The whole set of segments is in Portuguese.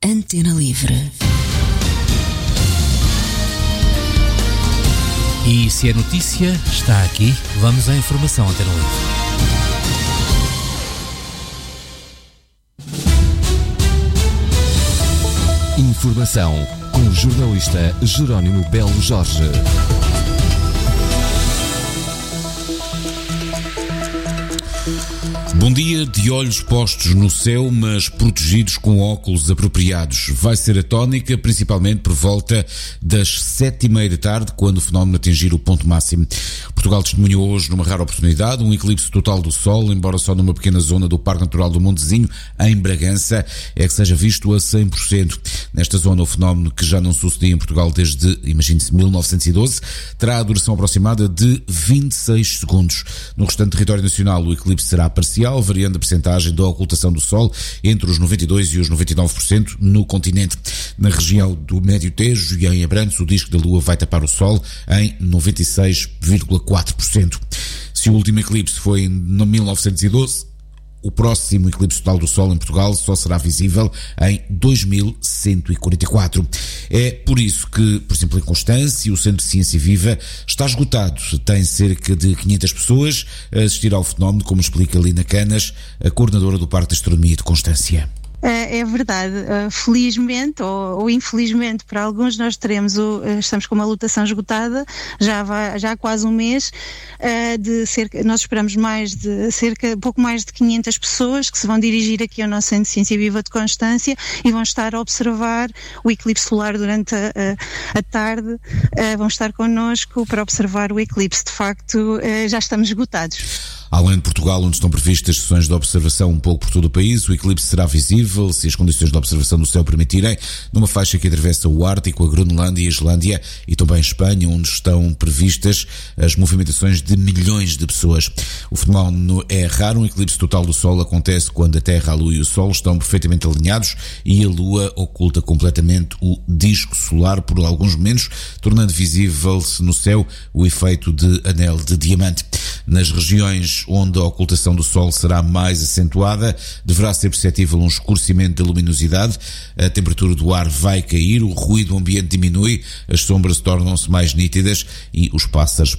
Antena Livre. E se a notícia está aqui, vamos à informação Antena Livre. Informação com o jornalista Jerónimo Belo Jorge. Bom dia, de olhos postos no céu, mas protegidos com óculos apropriados. Vai ser a tónica, principalmente por volta das 7h30 da tarde, quando o fenómeno atingir o ponto máximo. Portugal testemunhou hoje, numa rara oportunidade, um eclipse total do Sol, embora só numa pequena zona do Parque Natural do Montezinho, em Bragança, é que seja visto a 100%. Nesta zona, o fenómeno, que já não sucedia em Portugal desde, imagine-se, 1912, terá a duração aproximada de 26 segundos. No restante território nacional, o eclipse será parcial, variando a percentagem da ocultação do Sol entre os 92% e os 99% no continente. Na região do Médio Tejo e em Abrantes, o disco da Lua vai tapar o Sol em 96,4%. Se o último eclipse foi em 1912, o próximo eclipse total do Sol em Portugal só será visível em 2144. É por isso que, por exemplo, em Constância, o Centro de Ciência Viva está esgotado. Tem cerca de 500 pessoas a assistir ao fenómeno, como explica Lina Canas, a coordenadora do Parque de Astronomia de Constância. É verdade, felizmente ou infelizmente para alguns nós estamos com uma lotação esgotada, já há quase um mês, nós esperamos pouco mais de 500 pessoas que se vão dirigir aqui ao nosso Centro de Ciência Viva de Constância e vão estar a observar o eclipse solar durante a tarde, vão estar connosco para observar o eclipse. De facto, já estamos esgotados. Além de Portugal, onde estão previstas sessões de observação um pouco por todo o país, o eclipse será visível, se as condições de observação do céu permitirem, numa faixa que atravessa o Ártico, a Groenlândia e a Islândia e também a Espanha, onde estão previstas as movimentações de milhões de pessoas. O fenómeno é raro, um eclipse total do Sol acontece quando a Terra, a Lua e o Sol estão perfeitamente alinhados e a Lua oculta completamente o disco solar por alguns momentos, tornando visível-se no céu o efeito de anel de diamante. Nas regiões onde a ocultação do Sol será mais acentuada, deverá ser perceptível um escurecimento da luminosidade, a temperatura do ar vai cair, o ruído ambiente diminui, as sombras tornam-se mais nítidas e os pássaros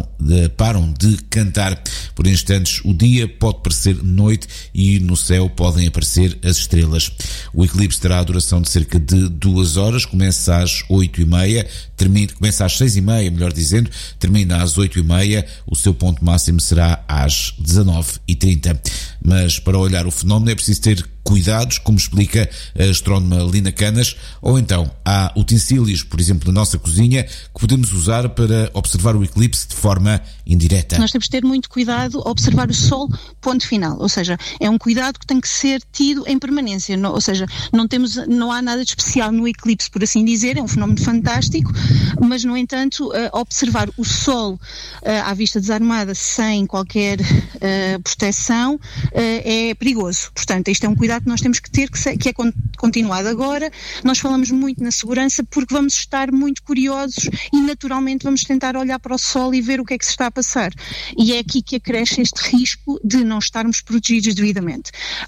param de cantar. Por instantes, o dia pode parecer noite e no céu podem aparecer as estrelas. O eclipse terá a duração de cerca de 2 horas, começa às 8h30, começa às 6h30, melhor dizendo, termina às 8h30, o seu ponto máximo será às 19h30. Mas para olhar o fenómeno é preciso ter cuidados, como explica a astrónoma Lina Canas, ou então há utensílios, por exemplo, na nossa cozinha, que podemos usar para observar o eclipse de forma indireta. Nós temos de ter muito cuidado a observar o Sol, ponto final, ou seja, é um cuidado que tem que ser tido em permanência, ou seja, não há nada de especial no eclipse, por assim dizer, é um fenómeno fantástico, mas no entanto, observar o Sol à vista desarmada sem qualquer proteção é perigoso. Portanto, isto é um cuidado que nós temos que ter, que é continuado. Agora, nós falamos muito na segurança porque vamos estar muito curiosos e naturalmente vamos tentar olhar para o Sol e ver o que é que se está a passar. E é aqui que acresce este risco de não estarmos protegidos devidamente.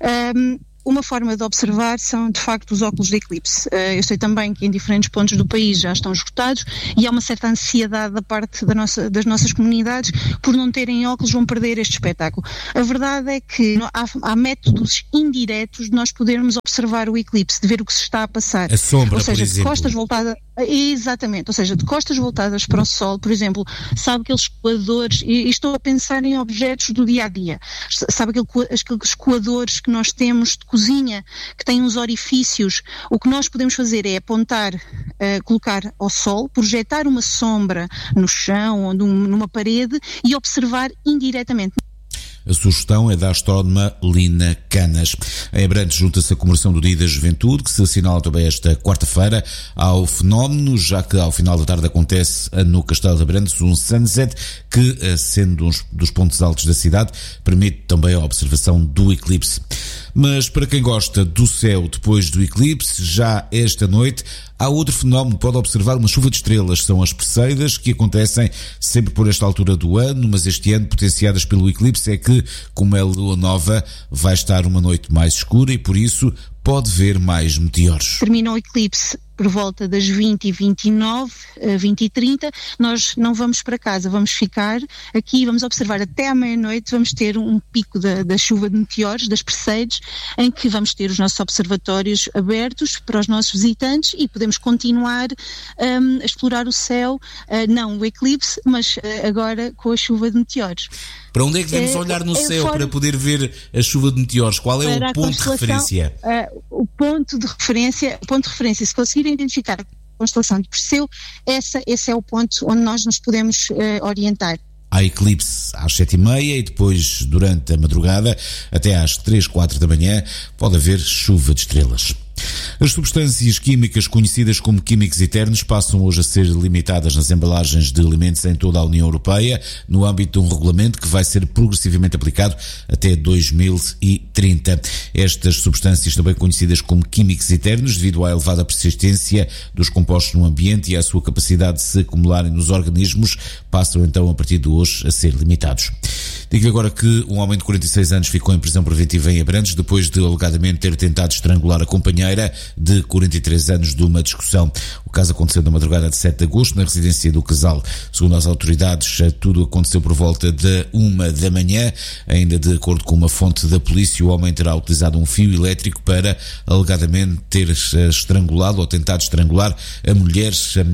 Uma forma de observar são, de facto, os óculos de eclipse. Eu sei também que em diferentes pontos do país já estão esgotados e há uma certa ansiedade da parte das nossas comunidades por não terem óculos, vão perder este espetáculo. A verdade é que há métodos indiretos de nós podermos observar o eclipse, de ver o que se está a passar. A sombra, ou seja, por exemplo. De costas voltadas... Exatamente, ou seja, de costas voltadas para o Sol, por exemplo, sabe aqueles coadores, e estou a pensar em objetos do dia-a-dia, sabe aqueles coadores que nós temos de cozinha, que têm uns orifícios. O que nós podemos fazer é apontar, colocar ao Sol, projetar uma sombra no chão ou numa parede e observar indiretamente. A sugestão é da astrónoma Lina Canas. Em Abrantes junta-se a comemoração do Dia da Juventude, que se assinala também esta quarta-feira ao fenómeno, já que ao final da tarde acontece no Castelo de Abrantes um sunset que, sendo um dos pontos altos da cidade, permite também a observação do eclipse. Mas para quem gosta do céu depois do eclipse, já esta noite há outro fenómeno, pode observar uma chuva de estrelas, são as Perseidas, que acontecem sempre por esta altura do ano, mas este ano potenciadas pelo eclipse. É que, como é lua nova, vai estar uma noite mais escura e por isso pode ver mais meteoros. Termina o eclipse por volta das 20h29, 20h30, nós não vamos para casa, vamos ficar aqui, vamos observar até à meia-noite, vamos ter um pico da chuva de meteoros, das Perseides, em que vamos ter os nossos observatórios abertos para os nossos visitantes e podemos continuar a explorar o céu, não o eclipse, mas agora com a chuva de meteoros. Para onde é que devemos olhar no céu para poder ver a chuva de meteoros? Qual é o ponto de referência? O ponto de referência, se conseguirem identificar a constelação de Perseu, esse é o ponto onde nós nos podemos orientar. Há eclipse às 7h30 e depois, durante a madrugada, até às 3, 4 da manhã, pode haver chuva de estrelas. As substâncias químicas conhecidas como químicos eternos passam hoje a ser limitadas nas embalagens de alimentos em toda a União Europeia, no âmbito de um regulamento que vai ser progressivamente aplicado até 2030. Estas substâncias, também conhecidas como químicos eternos, devido à elevada persistência dos compostos no ambiente e à sua capacidade de se acumularem nos organismos, passam então a partir de hoje a ser limitados. Digo agora que um homem de 46 anos ficou em prisão preventiva em Abrantes depois de alegadamente ter tentado estrangular a companheira de 43 anos de uma discussão. O caso aconteceu na madrugada de 7 de agosto na residência do casal. Segundo as autoridades, tudo aconteceu por volta de 1 da manhã. Ainda de acordo com uma fonte da polícia, o homem terá utilizado um fio elétrico para alegadamente ter estrangulado ou tentado estrangular a mulher,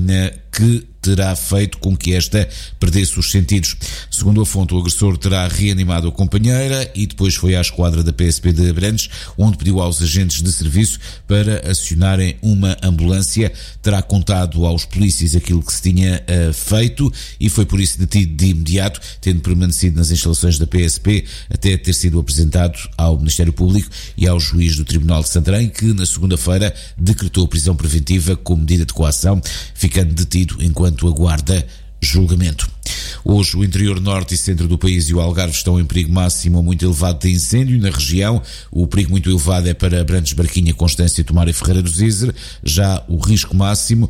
que terá feito com que esta perdesse os sentidos. Segundo a fonte, o agressor terá reanimado a companheira e depois foi à esquadra da PSP de Abrantes, onde pediu aos agentes de serviço para acionarem uma ambulância. Terá contado aos polícias aquilo que se tinha feito e foi por isso detido de imediato, tendo permanecido nas instalações da PSP até ter sido apresentado ao Ministério Público e ao juiz do Tribunal de Santarém, que na segunda-feira decretou prisão preventiva como medida de coação, ficando detido enquanto aguarda julgamento. Hoje o interior norte e centro do país e o Algarve estão em perigo máximo ou muito elevado de incêndio. Na região, o perigo muito elevado é para Abrantes, Barquinha, Constância, Tomar e Ferreira do Zizer. Já o risco máximo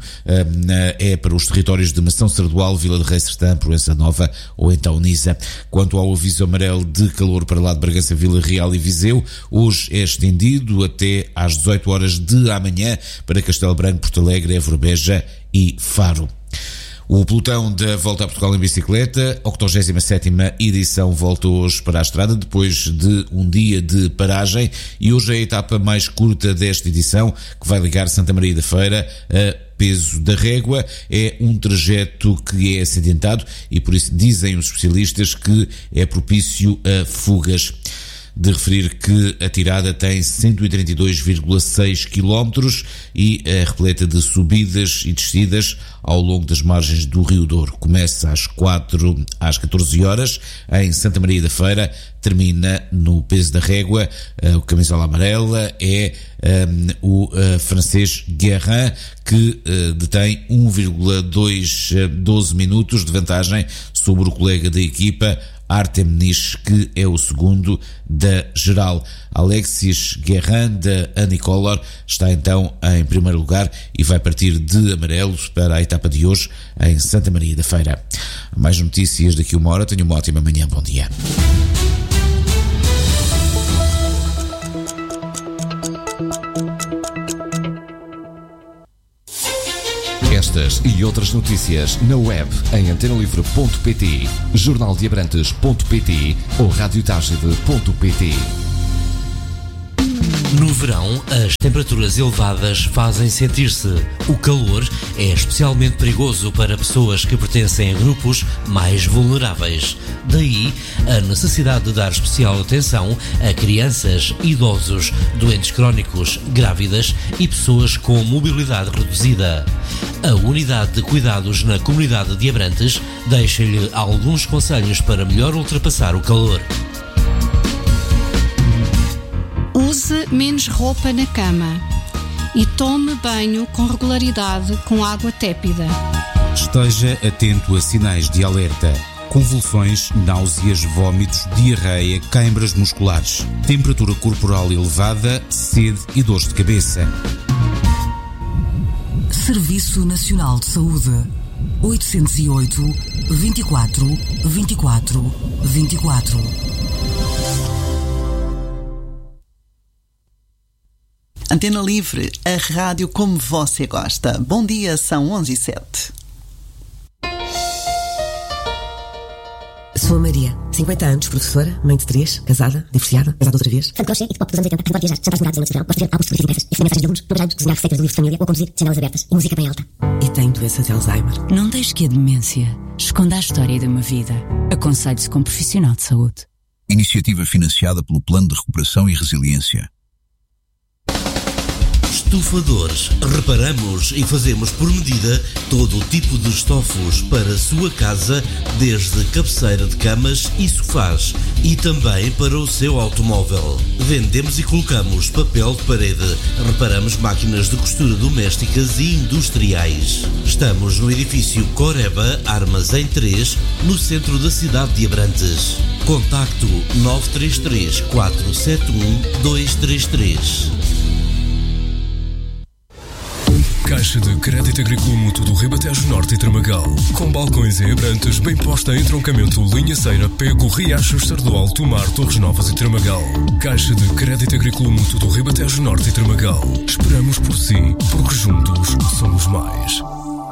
é para os territórios de Mação Sardual, Vila de Rei Sertã, Proença Nova ou então Nisa. Quanto ao aviso amarelo de calor para lá de Bragança, Vila Real e Viseu, hoje é estendido até às 18 horas de amanhã para Castelo Branco, Porto Alegre, Évora, Beja e Faro. O pelotão da Volta a Portugal em bicicleta, 87ª edição, volta hoje para a estrada depois de um dia de paragem e hoje é a etapa mais curta desta edição, que vai ligar Santa Maria da Feira a Peso da Régua. É um trajeto que é acidentado e por isso dizem os especialistas que é propício a fugas. De referir que a tirada tem 132,6 km e é repleta de subidas e descidas ao longo das margens do Rio Douro. Começa às 4 às 14 horas em Santa Maria da Feira, termina no Peso da Régua. O camisola amarela é o francês Guérin, que detém 1,12 minutos de vantagem sobre o colega da equipa, Artem Nish, que é o segundo da geral. Alexis Guérin, da Anicolor, está então em primeiro lugar e vai partir de amarelo para a etapa de hoje em Santa Maria da Feira. Mais notícias daqui a uma hora. Tenha uma ótima manhã. Bom dia. Estas e outras notícias na web em antenalivre.pt, jornaldeabrantes.pt ou radiotagide.pt. No verão, as temperaturas elevadas fazem sentir-se. O calor é especialmente perigoso para pessoas que pertencem a grupos mais vulneráveis. Daí, a necessidade de dar especial atenção a crianças, idosos, doentes crónicos, grávidas e pessoas com mobilidade reduzida. A Unidade de Cuidados na Comunidade de Abrantes deixa-lhe alguns conselhos para melhor ultrapassar o calor. Use menos roupa na cama e tome banho com regularidade com água tépida. Esteja atento a sinais de alerta. convulsões, náuseas, vômitos, diarreia, câimbras musculares, temperatura corporal elevada, sede e dores de cabeça. Serviço Nacional de Saúde. 808 24 24 24. Antena Livre, a rádio como você gosta. Bom dia, são 11h07. Sou a Maria, 50 anos, professora, mãe de 3, casada, divorciada, outra vez. Fancoche, e pop dos anos 80, que pode viajar, jantares namorados em noite de verão, gosto de ver álbuns de fotografias impressas, escrever mensagens de alunos, namorados, desenhar receitas de livros de família ou conduzir janelas abertas e música bem alta. E tenho doença de Alzheimer. Não deixe que a demência esconda a história de uma vida. Aconselhe-se com um profissional de saúde. Iniciativa financiada pelo Plano de Recuperação e Resiliência. Estufadores. Reparamos e fazemos por medida todo o tipo de estofos para a sua casa, desde cabeceira de camas e sofás e também para o seu automóvel. Vendemos e colocamos papel de parede. Reparamos máquinas de costura domésticas e industriais. Estamos no edifício Coreba, Armazém 3, no centro da cidade de Abrantes. Contacto 933 471 233. Caixa de Crédito Agrícola Mútuo do Ribatejo Norte e Tramagal. Com balcões em Abrantes, bem posta em entroncamento Linha Ceira, Pego, Riachos, Sardual, Tomar, Torres Novas e Tramagal. Caixa de Crédito Agrícola Mútuo do Ribatejo Norte e Tramagal. Esperamos por si, porque juntos somos mais.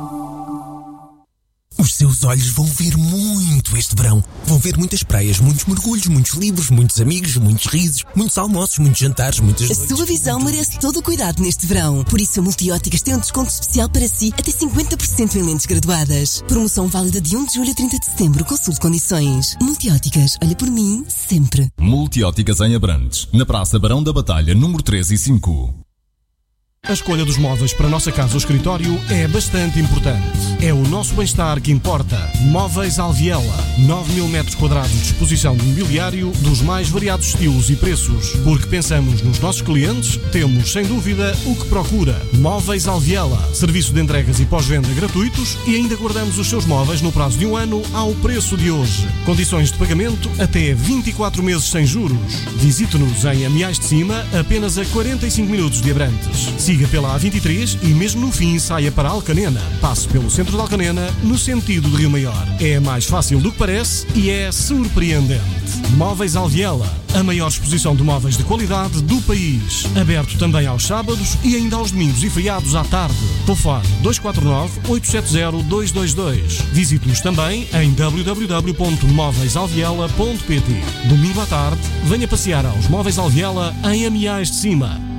Os seus olhos vão ver muito este verão. Vão ver muitas praias, muitos mergulhos, muitos livros, muitos amigos, muitos risos, muitos almoços, muitos jantares, muitas noites. A sua visão merece todo o cuidado neste verão. Por isso a Multióticas tem um desconto especial para si, até 50% em lentes graduadas. Promoção válida de 1 de julho a 30 de setembro. Consulte condições. Multióticas, olha por mim, sempre. Multióticas em Abrantes, na Praça Barão da Batalha, número 3 e 5. A escolha dos móveis para a nossa casa ou escritório é bastante importante. É o nosso bem-estar que importa. Móveis Alviela. 9.000 metros quadrados de exposição de mobiliário dos mais variados estilos e preços. Porque pensamos nos nossos clientes, temos, sem dúvida, o que procura. Móveis Alviela. Serviço de entregas e pós-venda gratuitos e ainda guardamos os seus móveis no prazo de 1 ano ao preço de hoje. Condições de pagamento até 24 meses sem juros. Visite-nos em Amiais de Cima, apenas a 45 minutos de Abrantes. Siga pela A23 e mesmo no fim saia para Alcanena. Passe pelo centro de Alcanena no sentido de Rio Maior. É mais fácil do que parece e é surpreendente. Móveis Alviela, a maior exposição de móveis de qualidade do país. Aberto também aos sábados e ainda aos domingos e feriados à tarde. Telefone 249-870-222. Visite-nos também em www.móveisalviela.pt. Domingo à tarde, venha passear aos Móveis Alviela em Amiais de Cima.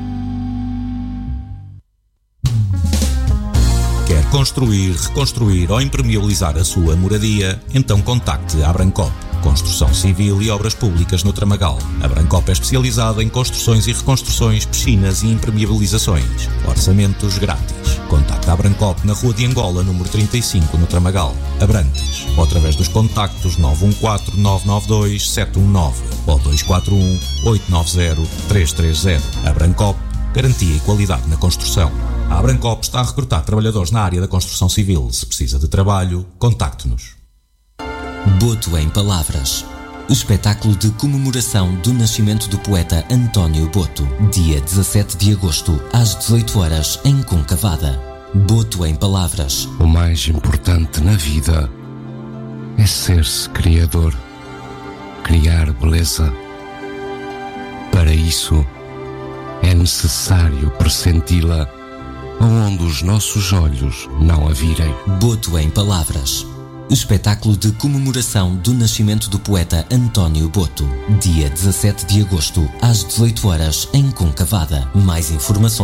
Quer construir, reconstruir ou impermeabilizar a sua moradia? Então contacte a Abrancop. Construção civil e obras públicas no Tramagal. A Abrancop é especializada em construções e reconstruções, piscinas e impermeabilizações. Orçamentos grátis. Contacte a Abrancop na Rua de Angola, número 35, no Tramagal, Abrantes. Ou através dos contactos 914-992-719 ou 241-890-330. Abrancop, garantia e qualidade na construção. A Abrancop está a recrutar trabalhadores na área da construção civil. Se precisa de trabalho, contacte-nos. Boto em Palavras. Espetáculo de comemoração do nascimento do poeta António Boto. Dia 17 de agosto, às 18 horas, em Concavada. Boto em Palavras. O mais importante na vida é ser-se criador. Criar beleza. Para isso, é necessário pressenti-la onde os nossos olhos não a virem. Boto em Palavras. Espetáculo de comemoração do nascimento do poeta António Boto. Dia 17 de agosto, às 18 horas, em Concavada. Mais informações